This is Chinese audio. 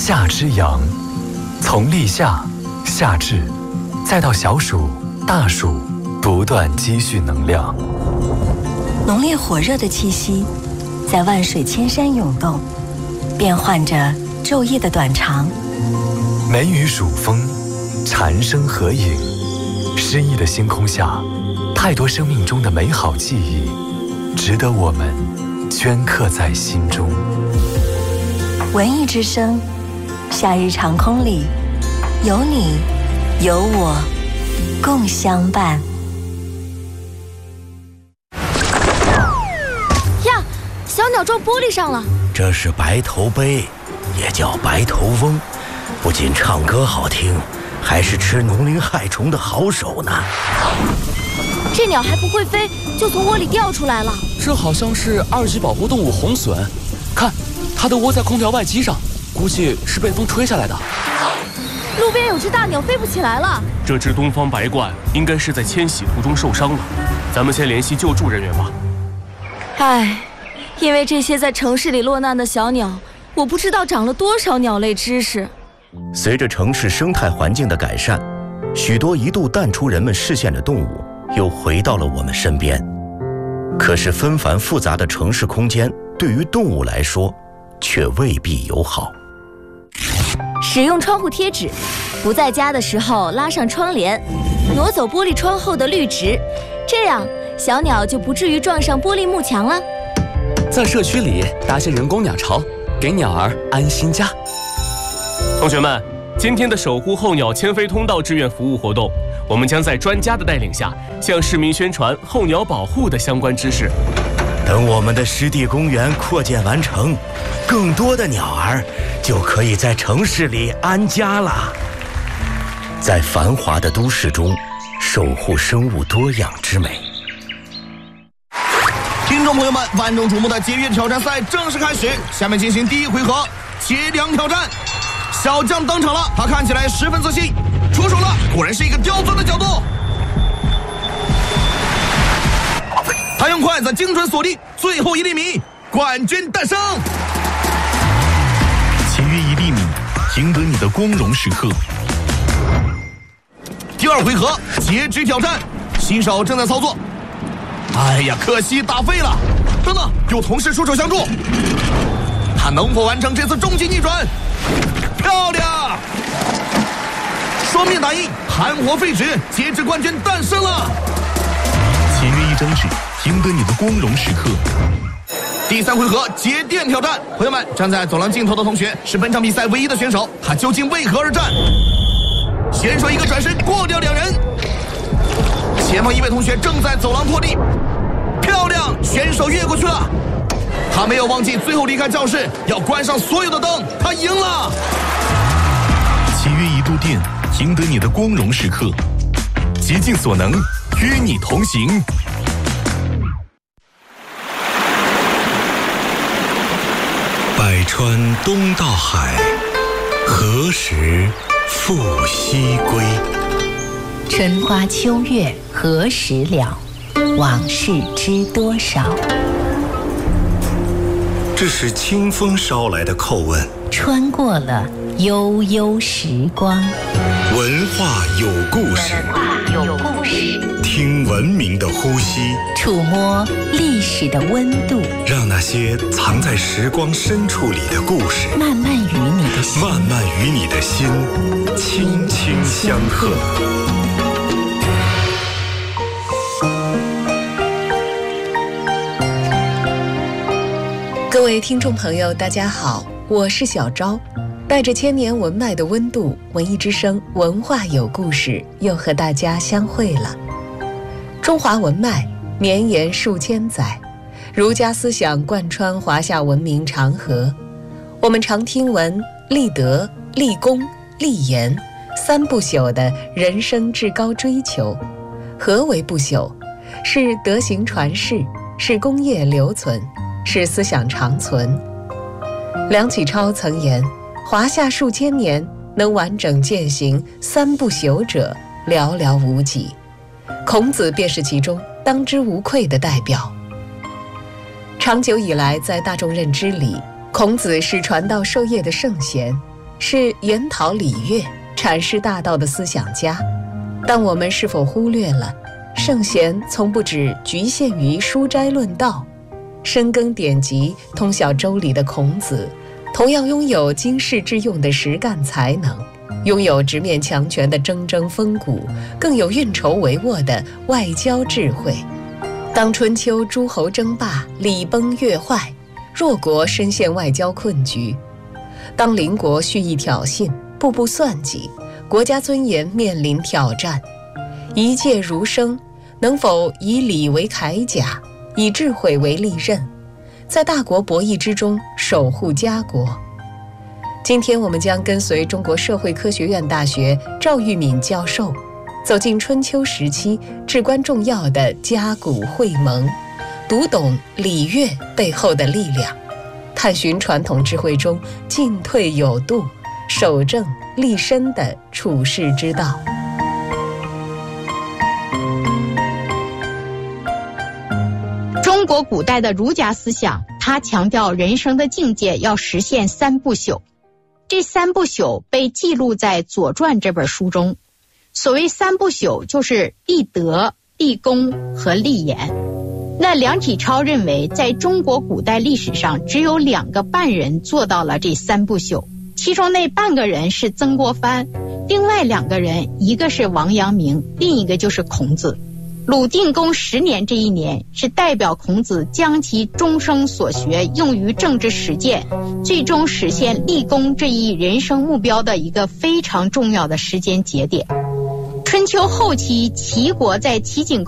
夏之阳，从立夏、夏至，再到小暑、大暑，不断积蓄能量。 浓烈火热的气息在万水千山涌动，变换着昼夜的短长。 梅雨暑风，蝉声合影，诗意的星空下，太多生命中的美好记忆，值得我们镌刻在心中。 文艺之声，夏日长空里，有你，有我，共相伴。 呀，小鸟撞玻璃上了。 这是白头鹎，也叫白头翁，不仅唱歌好听，还是吃农林害虫的好手呢。 这鸟还不会飞，就从窝里掉出来了。 这好像是2级保护动物红隼，看，它的窝在空调外机上，估计是被风吹下来的。 路边有只大鸟飞不起来了。 这只东方白鹳应该是在迁徙途中受伤了，咱们先联系救助人员吧。 唉，因为这些在城市里落难的小鸟，我不知道长了多少鸟类知识。 随着城市生态环境的改善，许多一度淡出人们视线的动物又回到了我们身边。可是纷繁复杂的城市空间对于动物来说却未必友好。 使用窗户贴纸，不在家的时候拉上窗帘，挪走玻璃窗后的绿植，这样小鸟就不至于撞上玻璃幕墙了。 在社区里搭些人工鸟巢，给鸟儿安心家。 同学们，今天的守护候鸟迁飞通道志愿服务活动，我们将在专家的带领下，向市民宣传候鸟保护的相关知识。 等我们的湿地公园扩建完成，更多的鸟儿就可以在城市里安家了。在繁华的都市中，守护生物多样之美。 听众朋友们，万众瞩目的节约挑战赛正式开始，下面进行第一回合节粮挑战。小将登场了，他看起来十分自信，出手了，果然是一个刁钻的角度。他用筷子精准锁定最后1厘米，冠军诞生。 节约1厘米，赢得你的光荣时刻。 第2回合截肢挑战，新手正在操作。哎呀，可惜打废了。等等，有同事出手相助，他能否完成这次终极逆转？漂亮！双面打印，含活废纸，截肢冠军诞生了。 节约1张纸，赢得你的光荣时刻。 第3回合节电挑战，朋友们，站在走廊尽头的同学是本场比赛唯一的选手，他究竟为何而战？选手一个转身过掉2人，前方一位同学正在走廊拖地，漂亮，选手越过去了。他没有忘记最后离开教室要关上所有的灯，他赢了。 节约1度电，赢得你的光荣时刻。竭尽所能，与你同行。 百川东到海，何时复西归？ 春花秋月何时了？往事知多少？ 这是清风捎来的叩问， 穿过了悠悠时光。 文化有故事，听文明的呼吸， 触摸历史的温度， 让那些藏在时光深处里的故事， 慢慢与你的心轻轻相和。 各位听众朋友，大家好，我是小昭，带着千年文脉的温度，文艺之声文化有故事又和大家相会了。中华文脉绵延数千载，儒家思想贯穿华夏文明长河。我们常听闻立德、立功、立言3不朽的人生至高追求。何为不朽？是德行传世，是功业留存，是思想长存。梁启超曾言，华夏数千年能完整践行3不朽者寥寥无几，孔子便是其中当之无愧的代表。长久以来，在大众认知里，孔子是传道授业的圣贤， 是研讨礼乐、阐释大道的思想家。但我们是否忽略了，圣贤从不只局限于书斋论道，深耕典籍、通晓周礼的孔子，同样拥有经世致用的实干才能，拥有直面强权的铮铮风骨，更有运筹帷幄的外交智慧。当春秋诸侯争霸，礼崩乐坏，弱国深陷外交困局；当邻国蓄意挑衅，步步算计，国家尊严面临挑战，一介儒生能否以礼为铠甲，以智慧为利刃，在大国博弈之中守护家国？今天我们将跟随中国社会科学院大学赵玉敏教授，走进春秋时期至关重要的家古会盟，读懂礼乐背后的力量，探寻传统智慧中进退有度、守正立身的处世之道。 中国古代的儒家思想，它强调人生的境界要实现三不朽。这三不朽被记录在《左传》这本书中。所谓三不朽，就是立德、立功和立言。那梁启超认为，在中国古代历史上，只有2个半人做到了这三不朽，其中那半个人是曾国藩，另外2个人，一个是王阳明，另一个就是孔子。鲁定公10年这一年，是代表孔子将其终生所学用于政治实践，最终实现立功这一人生目标的一个非常重要的时间节点。春秋后期，齐国在齐景公